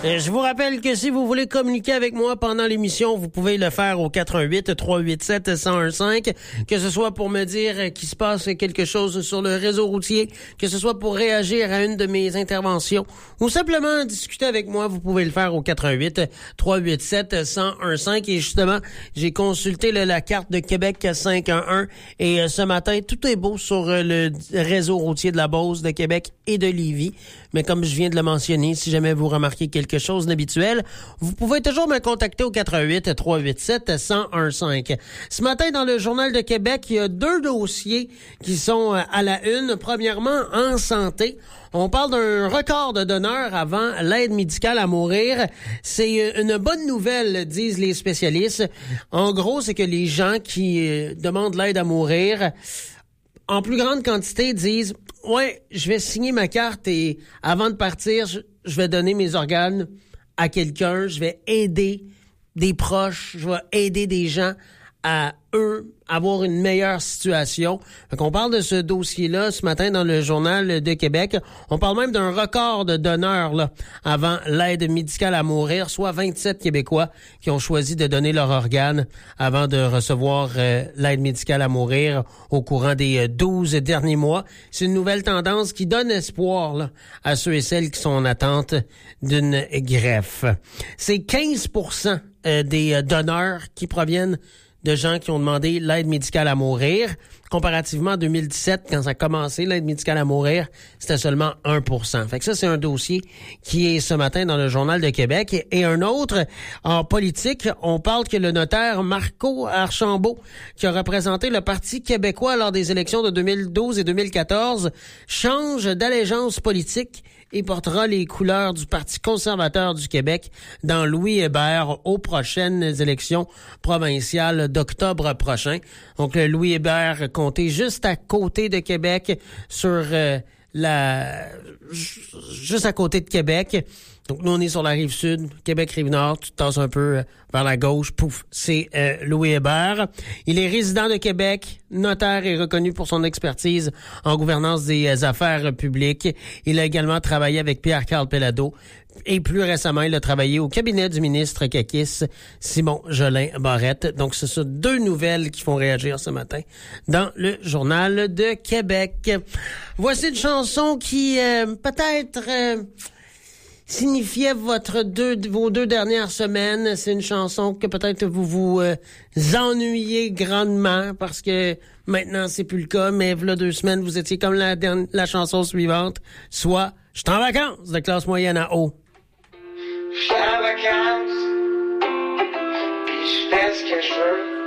Je vous rappelle que si vous voulez communiquer avec moi pendant l'émission, vous pouvez le faire au 418-387-1015, que ce soit pour me dire qu'il se passe quelque chose sur le réseau routier, que ce soit pour réagir à une de mes interventions, ou simplement discuter avec moi, vous pouvez le faire au 418-387-1015. Et justement, j'ai consulté la carte de Québec 511 et ce matin, tout est beau sur le réseau routier de la Beauce, de Québec et de Lévis. Mais comme je viens de le mentionner, si jamais vous remarquez quelque chose d'habituel, vous pouvez toujours me contacter au 418-387-1015. Ce matin, dans le Journal de Québec, il y a 2 dossiers qui sont à la une. Premièrement, en santé. On parle d'un record de donneurs avant l'aide médicale à mourir. C'est une bonne nouvelle, disent les spécialistes. En gros, c'est que les gens qui demandent l'aide à mourir en plus grande quantité disent « Ouais, je vais signer ma carte et avant de partir, je vais donner mes organes à quelqu'un, je vais aider des proches, je vais aider des gens à eux avoir une meilleure situation. » Donc, on parle de ce dossier-là ce matin dans le Journal de Québec. On parle même d'un record de donneurs là, avant l'aide médicale à mourir, soit 27 Québécois qui ont choisi de donner leur organe avant de recevoir l'aide médicale à mourir au courant des 12 derniers mois. C'est une nouvelle tendance qui donne espoir là, à ceux et celles qui sont en attente d'une greffe. C'est 15% des donneurs qui proviennent de gens qui ont demandé l'aide médicale à mourir. Comparativement à 2017, quand ça a commencé, l'aide médicale à mourir, c'était seulement 1%. Fait que ça, c'est un dossier qui est ce matin dans le Journal de Québec. Et un autre, en politique, on parle que le notaire Marco Archambault, qui a représenté le Parti québécois lors des élections de 2012 et 2014, change d'allégeance politique et portera les couleurs du Parti conservateur du Québec dans Louis Hébert aux prochaines élections provinciales d'octobre prochain. Donc, Louis Hébert comptait juste à côté de Québec juste à côté de Québec. Donc, nous, on est sur la rive sud, Québec, rive nord, tu te tasses un peu vers la gauche, pouf, c'est Louis Hébert. Il est résident de Québec, notaire et reconnu pour son expertise en gouvernance des affaires publiques. Il a également travaillé avec Pierre-Carl Péladeau. Et plus récemment, il a travaillé au cabinet du ministre caquiste Simon Jolin Barrette. Donc, ce sont 2 nouvelles qui font réagir ce matin dans le Journal de Québec. Voici une chanson qui peut-être signifiait vos 2 dernières semaines. C'est une chanson que peut-être vous ennuyez grandement parce que maintenant, c'est plus le cas. Mais voilà 2 semaines, vous étiez comme la chanson suivante, soit « Je suis en vacances » de classe moyenne à haut. Je suis en vacances, pis je fais ce que je veux.